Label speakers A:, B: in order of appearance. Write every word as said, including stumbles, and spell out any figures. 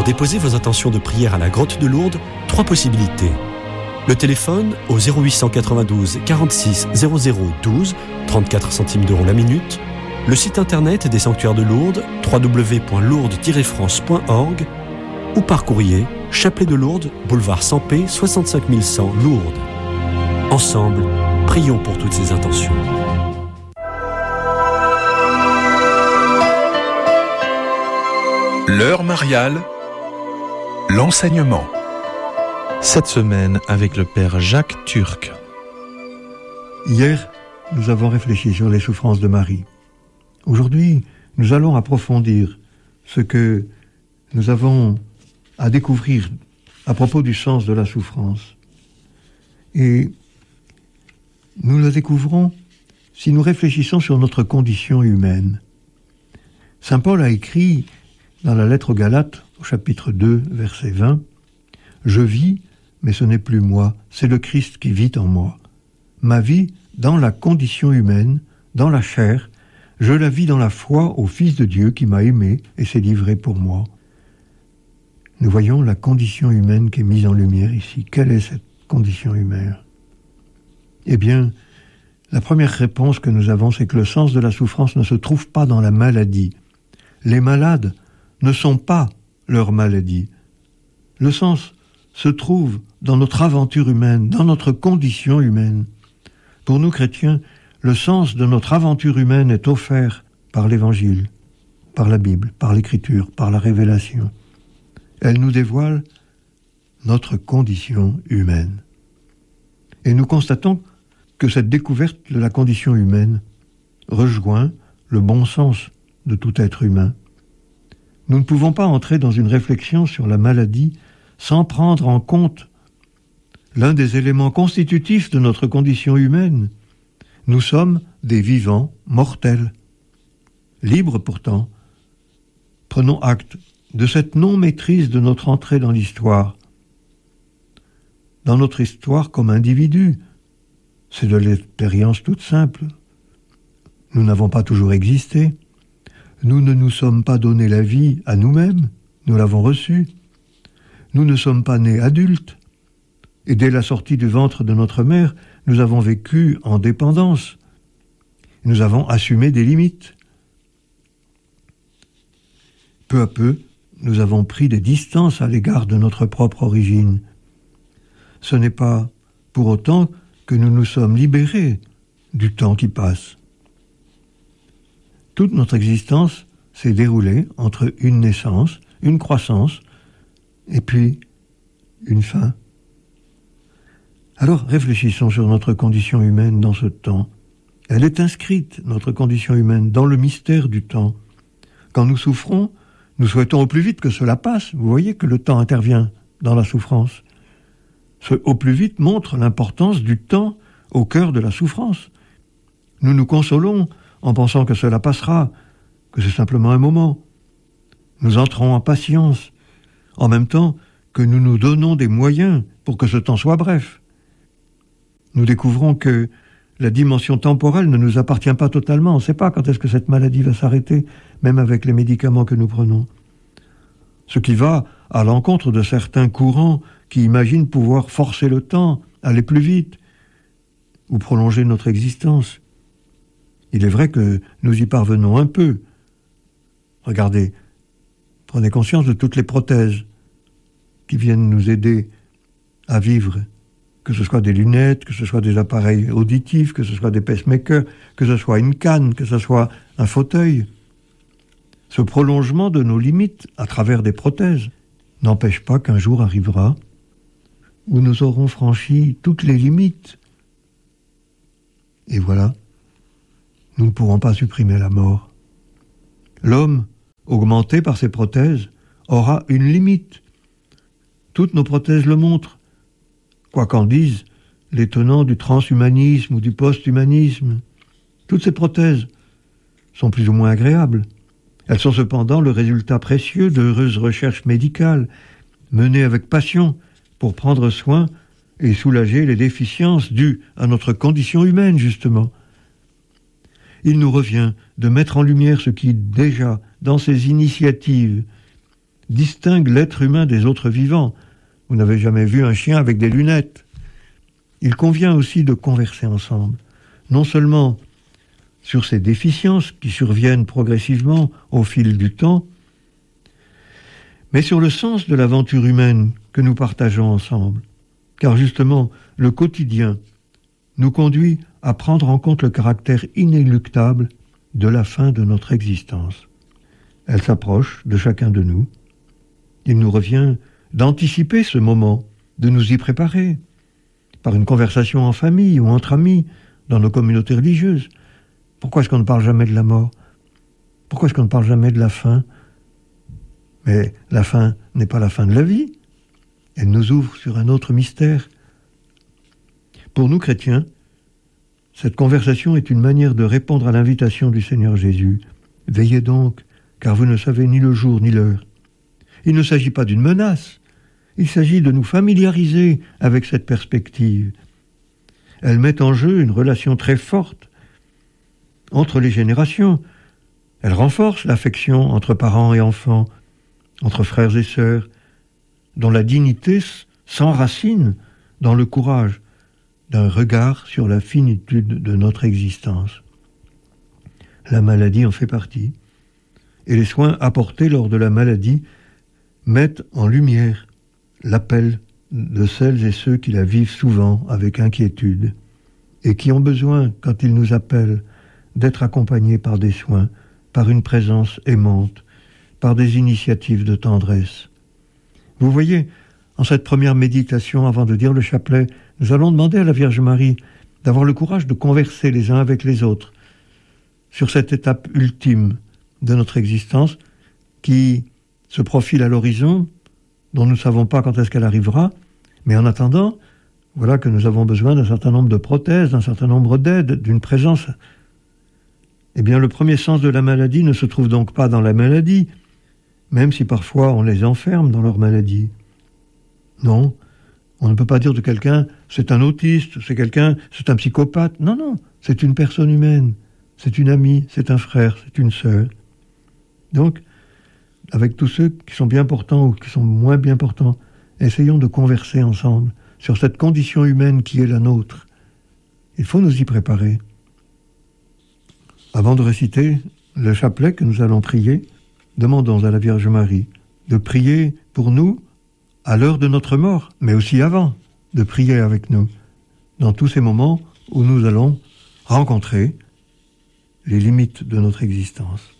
A: Pour déposer vos intentions de prière à la Grotte de Lourdes, trois possibilités. Le téléphone au zéro huit cent quatre-vingt-douze quarante-six zéro zéro douze, trente-quatre centimes d'euros la minute. Le site internet des sanctuaires de Lourdes, w w w point lourdes tiret france point org, ou par courrier, Chapelet de Lourdes, boulevard Sampé, soixante-cinq mille cent Lourdes. Ensemble, prions pour toutes ces intentions.
B: L'heure mariale, l'enseignement.
C: Cette semaine avec le Père Jacques Turc.
D: Hier, nous avons réfléchi sur les souffrances de Marie. Aujourd'hui, nous allons approfondir ce que nous avons à découvrir à propos du sens de la souffrance. Et nous le découvrons si nous réfléchissons sur notre condition humaine. Saint Paul a écrit dans la lettre aux Galates, au chapitre deux, verset vingt, « Je vis, mais ce n'est plus moi, c'est le Christ qui vit en moi. Ma vie, dans la condition humaine, dans la chair, je la vis dans la foi au Fils de Dieu qui m'a aimé et s'est livré pour moi. » Nous voyons la condition humaine qui est mise en lumière ici. Quelle est cette condition humaine ? Eh bien, la première réponse que nous avons, c'est que le sens de la souffrance ne se trouve pas dans la maladie. Les malades ne sont pas leur maladie. Le sens se trouve dans notre aventure humaine, dans notre condition humaine. Pour nous chrétiens, le sens de notre aventure humaine est offert par l'Évangile, par la Bible, par l'Écriture, par la révélation. Elle nous dévoile notre condition humaine. Et nous constatons que cette découverte de la condition humaine rejoint le bon sens de tout être humain. Nous ne pouvons pas entrer dans une réflexion sur la maladie sans prendre en compte l'un des éléments constitutifs de notre condition humaine. Nous sommes des vivants mortels. Libres pourtant, prenons acte de cette non-maîtrise de notre entrée dans l'histoire. Dans notre histoire comme individu, c'est de l'expérience toute simple. Nous n'avons pas toujours existé. Nous ne nous sommes pas donné la vie à nous-mêmes, nous l'avons reçue. Nous ne sommes pas nés adultes. Et dès la sortie du ventre de notre mère, nous avons vécu en dépendance. Nous avons assumé des limites. Peu à peu, nous avons pris des distances à l'égard de notre propre origine. Ce n'est pas pour autant que nous nous sommes libérés du temps qui passe. Toute notre existence s'est déroulée entre une naissance, une croissance, et puis une fin. Alors réfléchissons sur notre condition humaine dans ce temps. Elle est inscrite, notre condition humaine, dans le mystère du temps. Quand nous souffrons, nous souhaitons au plus vite que cela passe. Vous voyez que le temps intervient dans la souffrance. Ce au plus vite montre l'importance du temps au cœur de la souffrance. Nous nous consolons en pensant que cela passera, que c'est simplement un moment. Nous entrons en patience, en même temps que nous nous donnons des moyens pour que ce temps soit bref. Nous découvrons que la dimension temporelle ne nous appartient pas totalement. On ne sait pas quand est-ce que cette maladie va s'arrêter, même avec les médicaments que nous prenons. Ce qui va à l'encontre de certains courants qui imaginent pouvoir forcer le temps, aller plus vite, ou prolonger notre existence. Il est vrai que nous y parvenons un peu. Regardez, prenez conscience de toutes les prothèses qui viennent nous aider à vivre, que ce soit des lunettes, que ce soit des appareils auditifs, que ce soit des pacemakers, que ce soit une canne, que ce soit un fauteuil. Ce prolongement de nos limites à travers des prothèses n'empêche pas qu'un jour arrivera où nous aurons franchi toutes les limites. Et voilà, nous ne pourrons pas supprimer la mort. L'homme, augmenté par ses prothèses, aura une limite. Toutes nos prothèses le montrent. Quoi qu'en disent les tenants du transhumanisme ou du post-humanisme, toutes ces prothèses sont plus ou moins agréables. Elles sont cependant le résultat précieux d'heureuses recherches médicales menées avec passion pour prendre soin et soulager les déficiences dues à notre condition humaine, justement. Il nous revient de mettre en lumière ce qui, déjà, dans ces initiatives, distingue l'être humain des autres vivants. Vous n'avez jamais vu un chien avec des lunettes. Il convient aussi de converser ensemble, non seulement sur ces déficiences qui surviennent progressivement au fil du temps, mais sur le sens de l'aventure humaine que nous partageons ensemble. Car justement, le quotidien nous conduit à prendre en compte le caractère inéluctable de la fin de notre existence. Elle s'approche de chacun de nous. Il nous revient d'anticiper ce moment, de nous y préparer, par une conversation en famille ou entre amis, dans nos communautés religieuses. Pourquoi est-ce qu'on ne parle jamais de la mort? Pourquoi est-ce qu'on ne parle jamais de la fin? Mais la fin n'est pas la fin de la vie. Elle nous ouvre sur un autre mystère. Pour nous chrétiens, cette conversation est une manière de répondre à l'invitation du Seigneur Jésus. Veillez donc, car vous ne savez ni le jour ni l'heure. Il ne s'agit pas d'une menace. Il s'agit de nous familiariser avec cette perspective. Elle met en jeu une relation très forte entre les générations. Elle renforce l'affection entre parents et enfants, entre frères et sœurs, dont la dignité s'enracine dans le courage d'un regard sur la finitude de notre existence. La maladie en fait partie, et les soins apportés lors de la maladie mettent en lumière l'appel de celles et ceux qui la vivent souvent avec inquiétude, et qui ont besoin, quand ils nous appellent, d'être accompagnés par des soins, par une présence aimante, par des initiatives de tendresse. Vous voyez, en cette première méditation, avant de dire le chapelet, nous allons demander à la Vierge Marie d'avoir le courage de converser les uns avec les autres sur cette étape ultime de notre existence qui se profile à l'horizon, dont nous ne savons pas quand est-ce qu'elle arrivera, mais en attendant, voilà que nous avons besoin d'un certain nombre de prothèses, d'un certain nombre d'aides, d'une présence. Eh bien, le premier sens de la maladie ne se trouve donc pas dans la maladie, même si parfois on les enferme dans leur maladie. Non, on ne peut pas dire de quelqu'un « c'est un autiste », c'est quelqu'un, c'est un psychopathe. Non, non, c'est une personne humaine, c'est une amie, c'est un frère, c'est une sœur. Donc, avec tous ceux qui sont bien portants ou qui sont moins bien portants, essayons de converser ensemble sur cette condition humaine qui est la nôtre. Il faut nous y préparer. Avant de réciter le chapelet que nous allons prier, demandons à la Vierge Marie de prier pour nous à l'heure de notre mort, mais aussi avant, de prier avec nous dans tous ces moments où nous allons rencontrer les limites de notre existence.